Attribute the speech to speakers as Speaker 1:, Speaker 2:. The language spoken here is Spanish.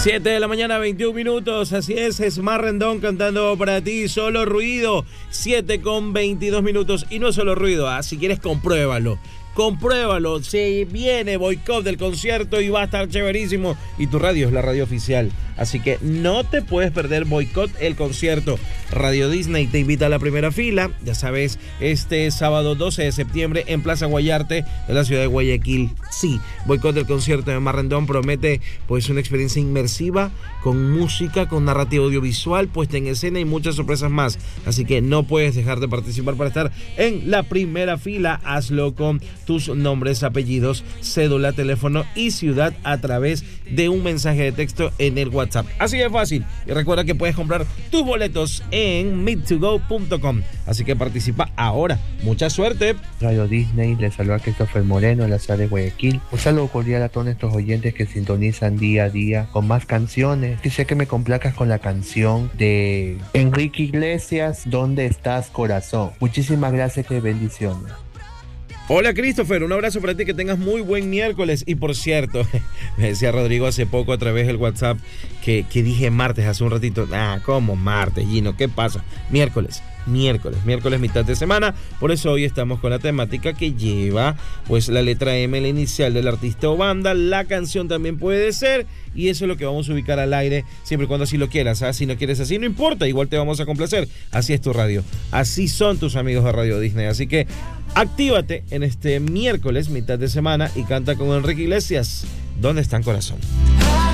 Speaker 1: 7 de la mañana, 21 minutos. Así es Mar Rendón cantando para ti. Solo ruido. 7 con 22 minutos. Y no es solo ruido, si quieres compruébalo. Compruébalo, se viene boicot del concierto y va a estar chéverísimo. Y tu radio es la radio oficial, así que no te puedes perder boicot el concierto. Radio Disney te invita a la primera fila, ya sabes, este sábado 12 de septiembre en Plaza Guayarte de la ciudad de Guayaquil. Sí, boicot del concierto de Mar Rendón promete pues una experiencia inmersiva con música, con narrativa audiovisual, puesta en escena y muchas sorpresas más. Así que no puedes dejar de participar para estar en la primera fila. Hazlo con tus nombres, apellidos, cédula, teléfono y ciudad a través de un mensaje de texto en el WhatsApp. Así de fácil. Y recuerda que puedes comprar tus boletos en meet2go.com. Así que participa ahora. Mucha suerte.
Speaker 2: Radio Disney, les saluda Christopher Moreno en la ciudad de Guayaquil. Un saludo cordial a todos nuestros oyentes que sintonizan día a día con más canciones. Quisiera que me complacas con la canción de Enrique Iglesias, ¿Dónde estás, corazón? Muchísimas gracias, que bendiciones.
Speaker 1: Hola Christopher, un abrazo para ti, que tengas muy buen miércoles. Y por cierto, me decía Rodrigo hace poco a través del WhatsApp que dije martes hace un ratito. ¿Cómo martes, Gino? ¿Qué pasa? Miércoles, mitad de semana. Por eso hoy estamos con la temática que lleva pues la letra M, la inicial del artista o banda. La canción también puede ser, y eso es lo que vamos a ubicar al aire siempre y cuando así lo quieras. Si no quieres así, no importa, igual te vamos a complacer. Así es tu radio, así son tus amigos de Radio Disney. Así que actívate en este miércoles, mitad de semana, y canta con Enrique Iglesias, ¿Dónde está el corazón?